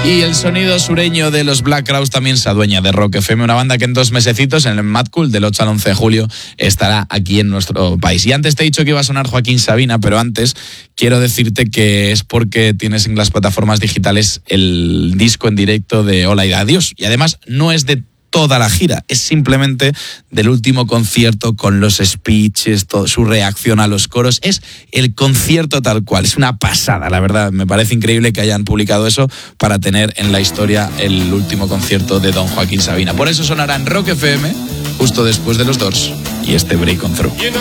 Y el sonido sureño de los Black Crowes también se adueña de Rock FM, una banda que en 2 mesecitos, en el Mad Cool del 8 al 11 de julio, estará aquí en nuestro país. Y antes te he dicho que iba a sonar Joaquín Sabina, pero antes quiero decirte que es porque tienes en las plataformas digitales el disco en directo de Hola y Adiós. Y además no es de toda la gira, es simplemente del último concierto con los speeches, su reacción a los coros, es el concierto tal cual, es una pasada, la verdad, me parece increíble que hayan publicado eso para tener en la historia el último concierto de don Joaquín Sabina. Por eso sonará en Rock FM justo después de los Doors y este Break On Through.